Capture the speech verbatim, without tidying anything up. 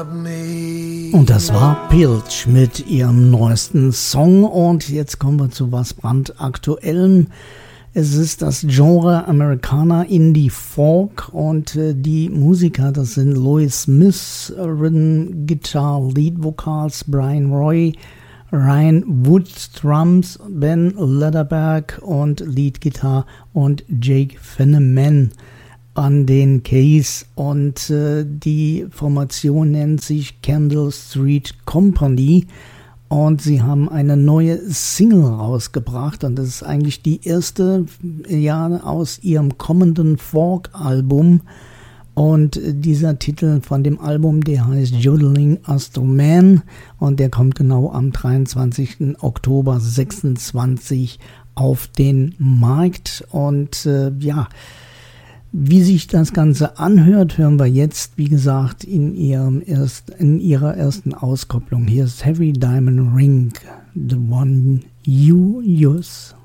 Und das war Pilch mit ihrem neuesten Song. Und jetzt kommen wir zu was brandaktuellem. Es ist das Genre Americana Indie Folk und äh, die Musiker, das sind Louis Smith, Rhythm Guitar, Lead Vocals, Brian Roy, Ryan Wood Drums, Ben Lederberg und Lead Guitar und Jake Fenneman an den Keys. Und äh, die Formation nennt sich Candle Street Company. Und sie haben eine neue Single rausgebracht und das ist eigentlich die erste ja, aus ihrem kommenden Folk-Album. Und dieser Titel von dem Album, der heißt Jodeling Astro Man und der kommt genau am dreiundzwanzigsten Oktober sechsundzwanzig auf den Markt. Und äh, ja, wie sich das Ganze anhört, hören wir jetzt, wie gesagt, in, ihrem erst, in ihrer ersten Auskopplung. Hier ist Heavy Diamond Ring, the one you use.